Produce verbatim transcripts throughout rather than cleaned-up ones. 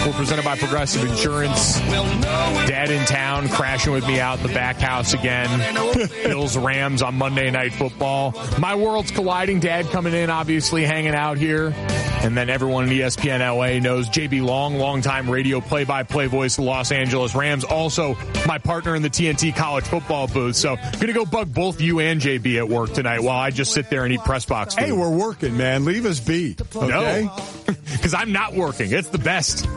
We're presented by Progressive Insurance. Dad in town, crashing with me out in the back house again. Bills Rams on Monday Night Football. My world's colliding. Dad coming in, obviously hanging out here. And then everyone in E S P N L A knows J B Long, longtime radio play-by-play voice of the Los Angeles Rams. Also, my partner in the T N T college football booth. So, going to go bug both you and J B at work tonight while I just sit there and eat press box food. Hey, we're working, man. Leave us be. Okay? No, because I'm not working. It's the best.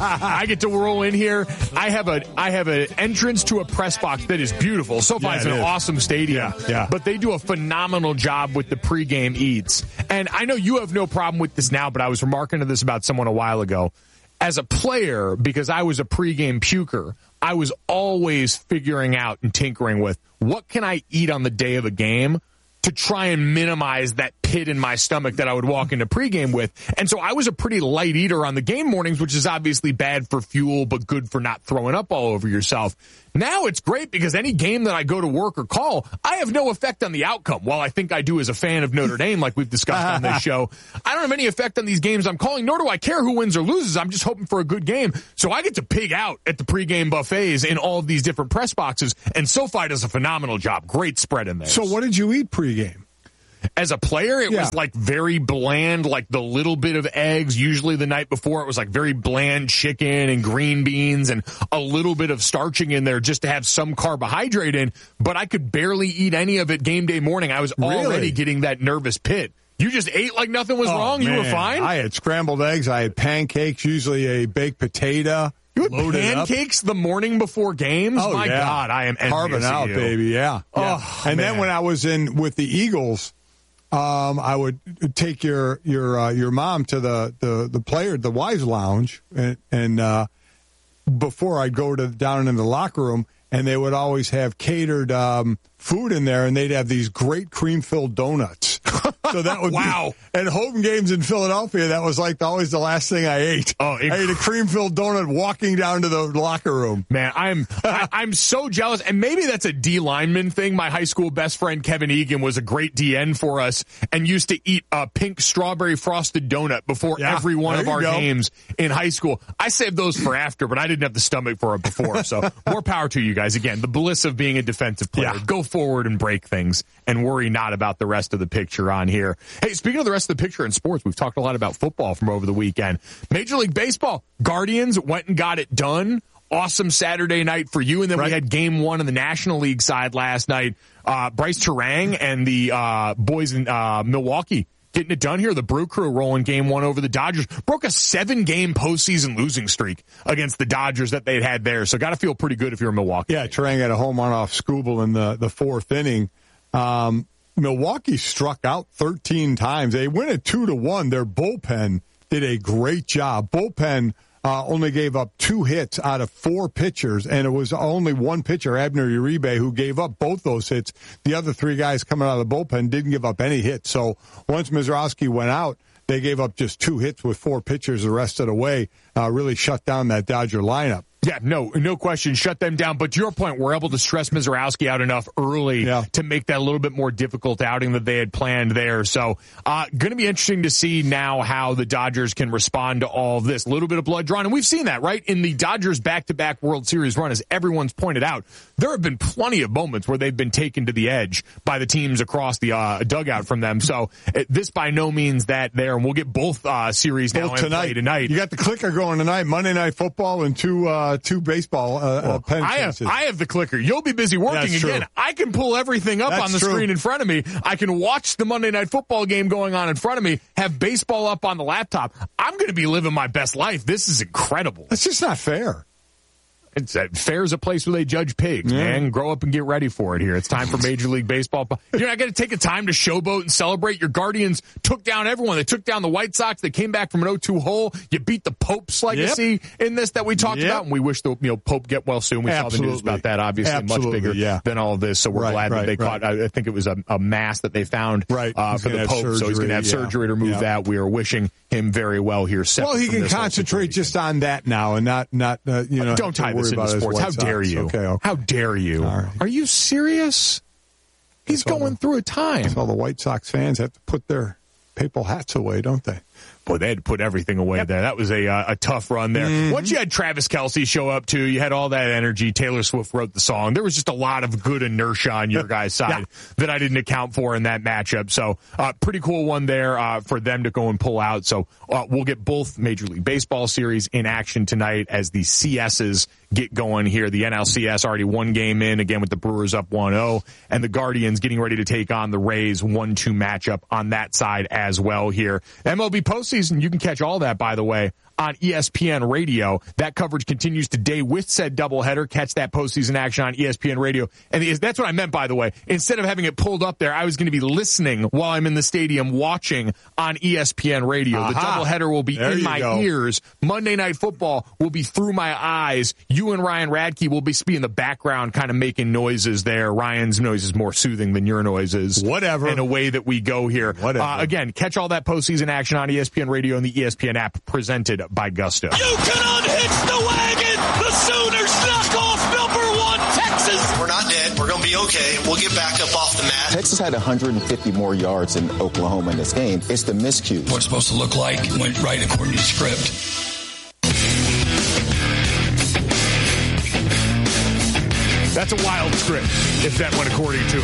I get to roll in here. I have a I have an entrance to a press box that is beautiful. SoFi Yeah, is it an is. awesome stadium. Yeah, yeah. But they do a phenomenal job with the pregame eats. And I know you have no problem with this now, but I was remarking to this about someone a while ago. As a player, because I was a pregame puker, I was always figuring out and tinkering with what can I eat on the day of a game to try and minimize that pit in my stomach that I would walk into pregame with. And so I was a pretty light eater on the game mornings, which is obviously bad for fuel, but good for not throwing up all over yourself. Now it's great because any game that I go to work or call, I have no effect on the outcome. While I think I do as a fan of Notre Dame, like we've discussed on this show, I don't have any effect on these games I'm calling, nor do I care who wins or loses. I'm just hoping for a good game. So I get to pig out at the pregame buffets in all of these different press boxes, and SoFi does a phenomenal job. Great spread in there. So what did you eat pregame? As a player, it Yeah. was like very bland, like the little bit of eggs. Usually the night before, it was like very bland chicken and green beans and a little bit of starching in there just to have some carbohydrate in. But I could barely eat any of it game day morning. I was Really? already getting that nervous pit. You just ate like nothing was Oh, wrong? You were man. fine? I had scrambled eggs. I had pancakes, usually a baked potato. You had loaded up. pancakes the morning before games? Oh, My yeah. God, I am envious Carving of out, you. baby. Yeah. yeah. Oh, and man. then when I was in with the Eagles, um, I would take your your uh, your mom to the, the, the player, the wives lounge, and, and uh, before I'd go to down in the locker room, and they would always have catered um, food in there, and they'd have these great cream-filled donuts. So that would Wow. be, and home games in Philadelphia, that was like always the last thing I ate. Oh, I ate a cream-filled donut walking down to the locker room. Man, I'm I, I'm so jealous, and maybe that's a D lineman thing. My high school best friend Kevin Egan was a great D N for us, and used to eat a pink strawberry frosted donut before Yeah, every one there of you our go. games in high school. I saved those for after, but I didn't have the stomach for it before. So more power to you guys. Again, the bliss of being a defensive player. Yeah. Go forward and break things, and worry not about the rest of the picture on here. Hey, speaking of the rest of the picture in sports, we've talked a lot about football from over the weekend. Major League Baseball, Guardians went and got it done. Awesome Saturday night for you. And then Right. we had game one on the National League side last night. Uh, Bryce Terang and the uh, boys in uh, Milwaukee getting it done here. The Brew Crew rolling game one over the Dodgers. Broke a seven-game postseason losing streak against the Dodgers that they'd had there. So got to feel pretty good if you're in Milwaukee. Yeah, Terang had a home run off Skubal in the, the fourth inning. Um, Milwaukee struck out thirteen times. They win it two to one. Their bullpen did a great job. Bullpen uh, only gave up two hits out of four pitchers, and it was only one pitcher, Abner Uribe, who gave up both those hits. The other three guys coming out of the bullpen didn't give up any hits. So once Mizrowski went out, they gave up just two hits with four pitchers the rest of the way. Uh, really shut down that Dodger lineup. Yeah, no, no question. Shut them down. But to your point, we're able to stress Mizrowski out enough early Yeah. to make that a little bit more difficult outing that they had planned there. So, uh, going to be interesting to see now how the Dodgers can respond to all of this. A little bit of blood drawn. And we've seen that, right? In the Dodgers back-to-back World Series run, as everyone's pointed out, there have been plenty of moments where they've been taken to the edge by the teams across the uh, dugout from them. So, it, this by no means that there. And we'll get both uh, series now Both in play tonight. tonight. You got the clicker going tonight, Monday Night Football, and two uh, two baseball uh, uh, pen I have, chases. I have the clicker. You'll be busy working That's again. true. I can pull everything up That's on the true. screen in front of me. I can watch the Monday Night Football game going on in front of me, have baseball up on the laptop. I'm going to be living my best life. This is incredible. That's just not fair. It's uh, fair's a place where they judge pigs, Yeah. man. Grow up and get ready for it here. It's time for Major League Baseball. You're not going to take a time to showboat and celebrate. Your Guardians took down everyone. They took down the White Sox. They came back from an oh two hole. You beat the Pope's legacy in this that we talked Yep. about, and we wish the you know Pope get well soon. We saw the news Absolutely. about that, obviously, Absolutely, much bigger yeah. than all of this. So we're Right, glad that right, they right. caught, I think it was a, a mass that they found Right. uh, He's for gonna the have Pope. So he's going to have surgery, yeah. surgery to remove Yeah. that. We are wishing him very well here. Well, he can concentrate just on that now and not, not uh, you know, Don't have tie to this worry into about his sports. White How Sox. dare you? Okay, okay. How dare you? All right. Are you serious? He's That's all going the- through a time. So the White Sox fans have to put their papal hats away, don't they? Boy, they had to put everything away yep. there. That was a uh, a tough run there. Mm-hmm. Once you had Travis Kelce show up, too, you had all that energy. Taylor Swift wrote the song. There was just a lot of good inertia on your guys' side yeah. that I didn't account for in that matchup. So, uh, pretty cool one there uh, for them to go and pull out. So, uh, we'll get both Major League Baseball series in action tonight as the C S's get going here. The N L C S already one game in, again with the Brewers up one oh, and the Guardians getting ready to take on the Rays, one two matchup on that side as well here. M L B postseason, you can catch all that, by the way, on E S P N Radio. That coverage continues today with said doubleheader. Catch that postseason action on E S P N Radio. And that's what I meant, by the way. Instead of having it pulled up there, I was going to be listening while I'm in the stadium watching on E S P N Radio. Aha. The doubleheader will be there in my go. ears. Monday Night Football will be through my eyes. You and Ryan Radke will be in the background kind of making noises there. Ryan's noise is more soothing than your noises. Whatever. In a way that we go here. Whatever. Uh, again, catch all that postseason action on E S P N Radio and the E S P N app presented by Gusto. You can unhitch the wagon. The Sooners knock off number one Texas. We're not dead. We're going to be okay. We'll get back up off the mat. Texas had one hundred fifty more yards than Oklahoma in this game. It's the miscues. What's supposed to look like went right according to script. That's a wild script, if that went according to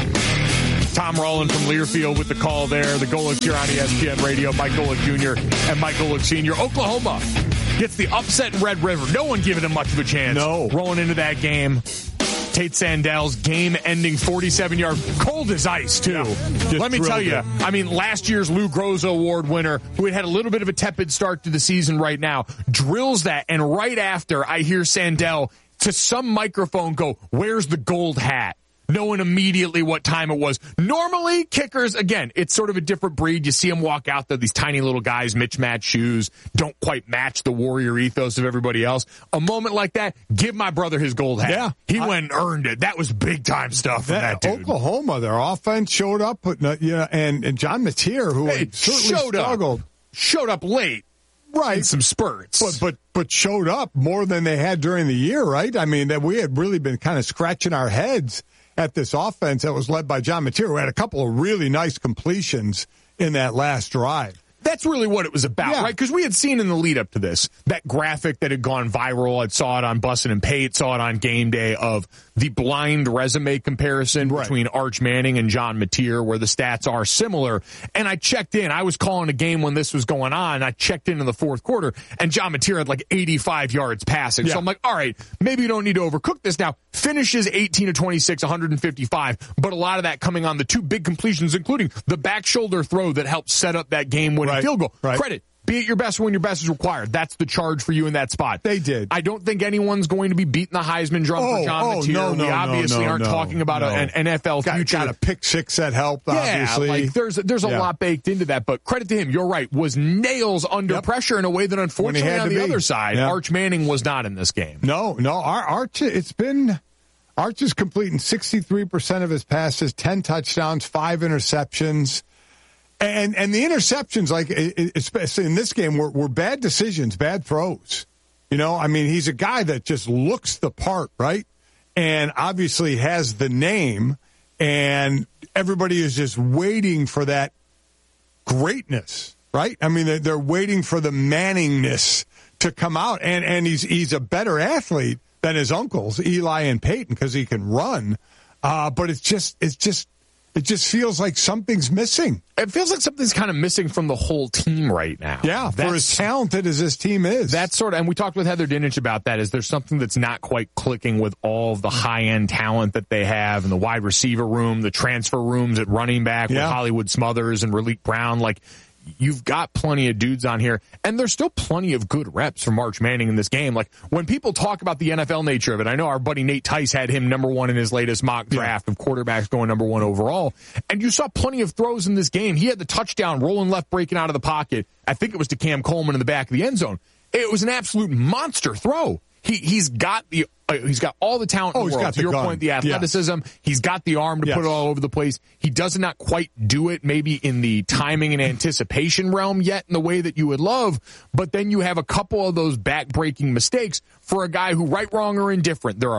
it. Tom Rowland from Learfield with the call there. The Golics here on E S P N Radio. Mike Golic Junior and Mike Golic Senior Oklahoma gets the upset in Red River. No one giving him much of a chance. No. Rolling into that game. Tate Sandell's game-ending forty-seven-yard, cold as ice, too. Yeah, Let me tell you, I mean, last year's Lou Groza Award winner, who had had a little bit of a tepid start to the season right now, drills that, and right after, I hear Sandell to some microphone go, "Where's the gold hat?" Knowing immediately what time it was. Normally, kickers, again, it's sort of a different breed. You see them walk out there, these tiny little guys, mismatched shoes, don't quite match the Warrior ethos of everybody else. A moment like that, give my brother his gold hat. Yeah. He I, went and earned it. That was big-time stuff for that, that dude. Oklahoma, their offense showed up, but yeah, and, and John Mateer, who hey, certainly showed struggled. Up, showed up late. Right. In some spurts. But, but, but showed up more than they had during the year, right? I mean, that we had really been kind of scratching our heads at this offense that was led by John Mateer, who had a couple of really nice completions in that last drive. That's really what it was about, yeah. right? Because we had seen in the lead up to this, that graphic that had gone viral. I saw it on Bussin' and Pate, saw it on Game Day, of the blind resume comparison right. between Arch Manning and John Mateer, where the stats are similar. And I checked in. I was calling a game when this was going on. I checked in in the fourth quarter, and John Mateer had like eighty-five yards passing. Yeah. So I'm like, all right, maybe you don't need to overcook this now. Finishes eighteen to twenty-six, one hundred fifty-five, but a lot of that coming on the two big completions, including the back shoulder throw that helped set up that game-winning right. field goal. Right. Credit. Be at your best when your best is required. That's the charge for you in that spot. They did. I don't think anyone's going to be beating the Heisman drum oh, for John oh, Mateer. No, no, we obviously no, no, aren't no, talking about no. a, an N F L got, future. Got a pick six that helped, yeah, obviously. Like there's, there's a yeah. lot baked into that, but credit to him. You're right. Was nails under yep. pressure in a way that unfortunately on the be. other side, yeah. Arch Manning was not in this game. No, no. Our, Arch, it's been... Arch is completing sixty-three percent of his passes, ten touchdowns, five interceptions. And and the interceptions, like especially in this game, were, were bad decisions, bad throws. You know, I mean, he's a guy that just looks the part, right? And obviously has the name, and everybody is just waiting for that greatness, right? I mean, they're, they're waiting for the Manningness to come out, and and he's he's a better athlete than his uncles, Eli and Peyton, because he can run. Uh, but it's just it's just. It just feels like something's missing. It feels like something's kind of missing from the whole team right now. Yeah, that's, for as talented as this team is. That's sort of, and we talked with Heather Dinich about that, is there's something that's not quite clicking with all of the high-end talent that they have in the wide receiver room, the transfer rooms at running back yeah. with Hollywood Smothers and Raleek Brown. Like, you've got plenty of dudes on here, and there's still plenty of good reps from Arch Manning in this game. Like, when people talk about the N F L nature of it, I know our buddy Nate Tice had him number one in his latest mock draft yeah. of quarterbacks going number one overall, and you saw plenty of throws in this game. He had the touchdown rolling left, breaking out of the pocket. I think it was to Cam Coleman in the back of the end zone. It was an absolute monster throw. He, he's got the uh, he's got all the talent oh, in the world. Got to the your gun. point, the athleticism. Yeah. He's got the arm to yes. put it all over the place. He does not quite do it maybe in the timing and anticipation realm yet in the way that you would love, but then you have a couple of those back-breaking mistakes for a guy who, right, wrong, or indifferent, there are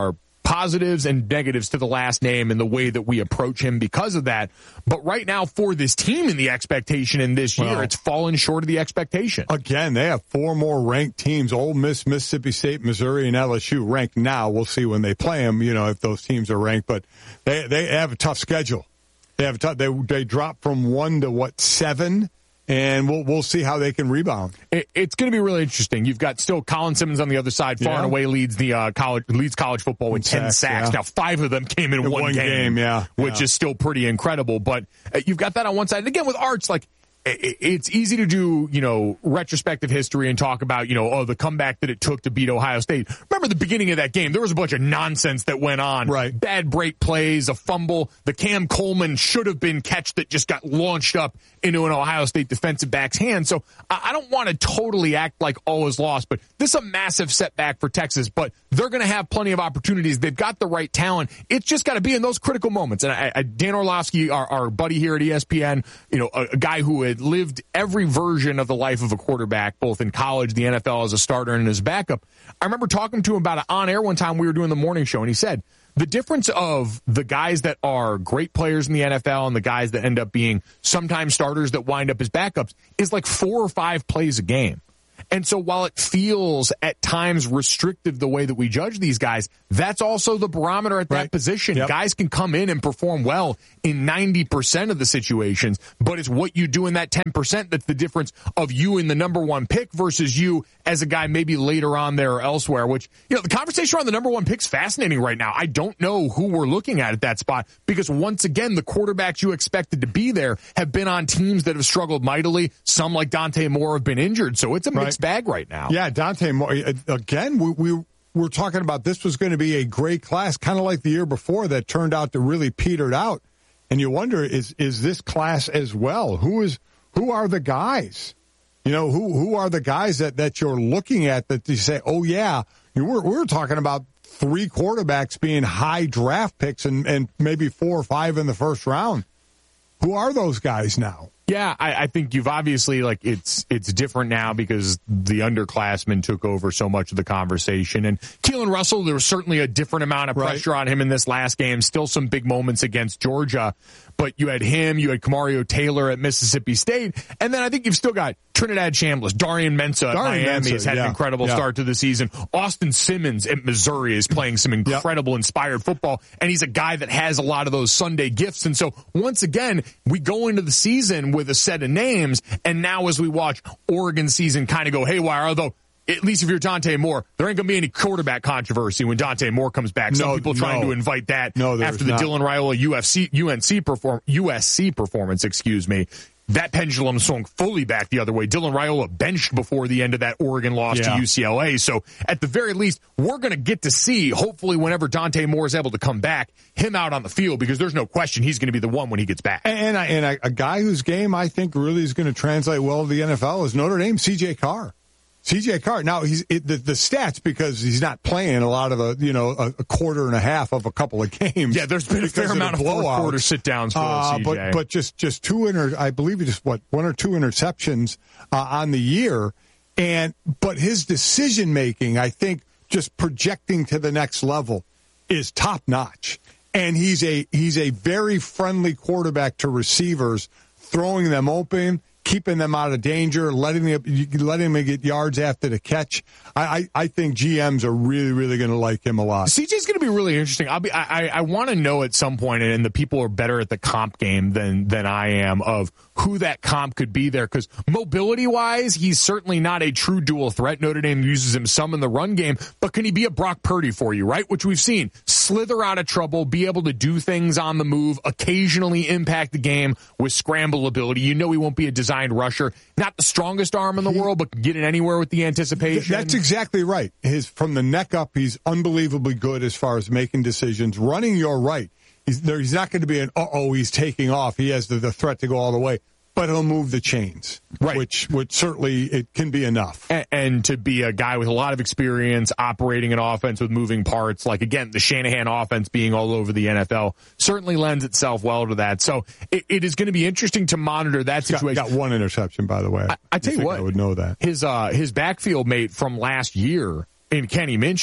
positives and negatives to the last name and the way that we approach him because of that. But right now for this team and the expectation in this year, well, it's fallen short of the expectation. Again, they have four more ranked teams, Ole Miss, Mississippi State, Missouri, and L S U ranked now. We'll see when they play them, you know, if those teams are ranked. But they they have a tough schedule. They have a tough, they, they drop from one to, what, seven? And we'll we'll see how they can rebound. It, it's going to be really interesting. You've got still Colin Simmons on the other side, far yeah. and away leads the uh, college leads college football with ten sacks. sacks. Yeah. Now five of them came in, in one, one game, game yeah, which yeah. is still pretty incredible. But uh, you've got that on one side. And again, with Arch, like it, it's easy to do, you know, retrospective history and talk about, you know, oh, the comeback that it took to beat Ohio State. Remember the beginning of that game? There was a bunch of nonsense that went on. Right. Bad break plays, a fumble. The Cam Coleman should have been catch that just got launched up into an Ohio State defensive back's hand. So I don't want to totally act like all is lost, but this is a massive setback for Texas, but they're going to have plenty of opportunities. They've got the right talent. It's just got to be in those critical moments. And I, I, Dan Orlovsky, our, our buddy here at E S P N, you know, a, a guy who had lived every version of the life of a quarterback, both in college, the N F L as a starter and as a backup. I remember talking to him about it on air one time. We were doing the morning show, and he said, the difference of the guys that are great players in the N F L and the guys that end up being sometimes starters that wind up as backups is like four or five plays a game. And so while it feels at times restrictive the way that we judge these guys, that's also the barometer at that right. position. Yep. Guys can come in and perform well in ninety percent of the situations, but it's what you do in that ten percent that's the difference of you in the number one pick versus you as a guy maybe later on there or elsewhere, which, you know, the conversation around the number one pick's fascinating right now. I don't know who we're looking at at that spot because once again, the quarterbacks you expected to be there have been on teams that have struggled mightily. Some like Dante Moore have been injured, so it's a mixed right. bag right now. Yeah, Dante Moore, again, we, we were talking about this was going to be a great class, kind of like the year before that turned out to really petered out. And you wonder, is is this class as well? Who is who are the guys? You know, who who are the guys that, that you're looking at that you say, oh, yeah, you were, we were talking about three quarterbacks being high draft picks and, and maybe four or five in the first round. Who are those guys now? Yeah, I, I think you've obviously, like, it's it's different now because the underclassmen took over so much of the conversation. And Keelan Russell, there was certainly a different amount of pressure right. on him in this last game. Still some big moments against Georgia. But you had him, you had Kamario Taylor at Mississippi State. And then I think you've still got Trinidad Chambliss, Darian Mensah at Darian Miami Mensah, has had yeah, an incredible yeah. start to the season. Austin Simmons at Missouri is playing some incredible, yep. inspired football. And he's a guy that has a lot of those Sunday gifts. And so, once again, we go into the season with a set of names. And now as we watch Oregon season kind of go haywire, although at least if you're Dante Moore, there ain't going to be any quarterback controversy when Dante Moore comes back. Some no, people trying no. to invite that no, after the not. Dylan Raiola U F C, U N C perform, U S C performance, excuse me. That pendulum swung fully back the other way. Dylan Raiola benched before the end of that Oregon loss yeah. to U C L A. So at the very least, we're going to get to see, hopefully whenever Dante Moore is able to come back, him out on the field because there's no question he's going to be the one when he gets back. And, and a, a guy whose game I think really is going to translate well to the N F L is Notre Dame, C J Carr. C J Carr. Now he's it, the, the stats because he's not playing a lot of a you know a, a quarter and a half of a couple of games. Yeah, there's been a fair amount of fourth quarter sit downs for uh, C J. But but just just two inter I believe he just what one or two interceptions uh, on the year, and but his decision making I think just projecting to the next level is top notch, and he's a he's a very friendly quarterback to receivers, throwing them open, keeping them out of danger, letting them, letting them get yards after the catch. I, I, I think G Ms are really, really going to like him a lot. C J's going to be really interesting. I'll be, I, I want to know at some point, and the people are better at the comp game than, than I am, of who that comp could be there. Because mobility-wise, he's certainly not a true dual threat. Notre Dame uses him some in the run game, but can he be a Brock Purdy for you, right? Which we've seen. Slither out of trouble, be able to do things on the move, occasionally impact the game with scramble ability. You know he won't be a designed rusher. Not the strongest arm in the world, but can get it anywhere with the anticipation. That's exactly right. His from the neck up, he's unbelievably good as far as making decisions. Running your right. He's, there, he's not going to be an, uh-oh, he's taking off. He has the, the threat to go all the way. But he'll move the chains, right? Which, which certainly it can be enough. And, and to be a guy with a lot of experience operating an offense with moving parts, like again the Shanahan offense being all over the N F L, certainly lends itself well to that. So it, it is going to be interesting to monitor that He's situation. Got, got one interception, by the way. I, I tell you, you what, I would know that his uh, his backfield mate from last year in Kenny Minchie.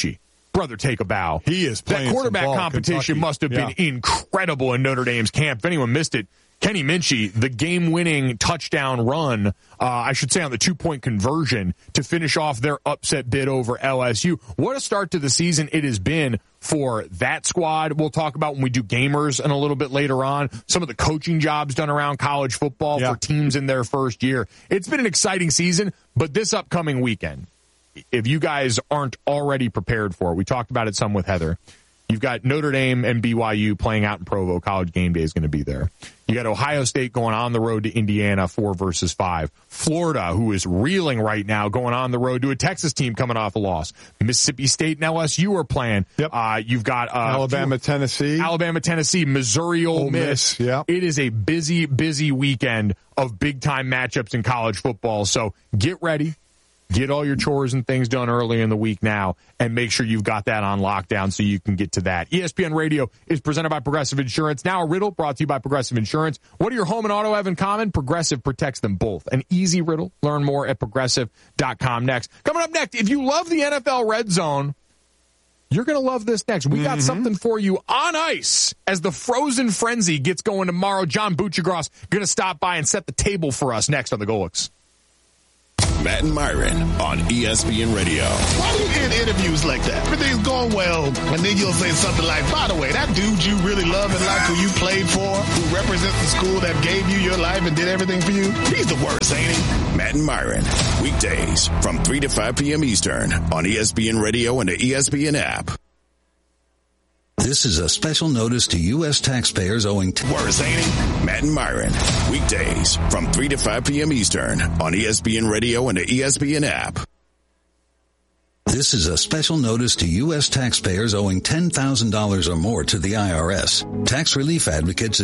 brother, take a bow. He is playing That quarterback some ball, competition Kentucky. must have been yeah. incredible in Notre Dame's camp. If anyone missed it, Kenny Minchie, the game-winning touchdown run, uh, I should say on the two-point conversion to finish off their upset bid over L S U. What a start to the season it has been for that squad. We'll talk about when we do gamers in a little bit later on. Some of the coaching jobs done around college football yeah. for teams in their first year. It's been an exciting season, but this upcoming weekend, if you guys aren't already prepared for it, we talked about it some with Heather. You've got Notre Dame and B Y U playing out in Provo. College game day is going to be there. You got Ohio State going on the road to Indiana, four versus five. Florida, who is reeling right now, going on the road to a Texas team coming off a loss. Mississippi State and L S U are playing. Yep. Uh, you've got uh, Alabama, Tennessee. Alabama, Tennessee, Missouri, Ole, Ole Miss. Miss, yeah. It is a busy, busy weekend of big-time matchups in college football. So get ready. Get all your chores and things done early in the week now, and make sure you've got that on lockdown so you can get to that. E S P N Radio is presented by Progressive Insurance. Now a riddle brought to you by Progressive Insurance. What do your home and auto have in common? Progressive protects them both. An easy riddle. Learn more at progressive dot com next. Coming up next, if you love the N F L Red Zone, you're going to love this next. We got mm-hmm. something for you on ice as the Frozen Frenzy gets going tomorrow. John Buccigross going to stop by and set the table for us next on the Golics. Matt and Myron on E S P N Radio. Why do you end interviews like that? Everything's going well, and then you'll say something like, by the way, that dude you really love and like who you played for, who represents the school that gave you your life and did everything for you, he's the worst, ain't he? Matt and Myron, weekdays from three to five p.m. Eastern on E S P N Radio and the E S P N app. This is a special notice to U S taxpayers owing to worse, ain't he? Matt and Myron, weekdays from three to five p.m. Eastern on E S P N Radio and the E S P N app. This is a special notice to U S taxpayers owing ten thousand dollars or more to the I R S. Tax Relief Advocates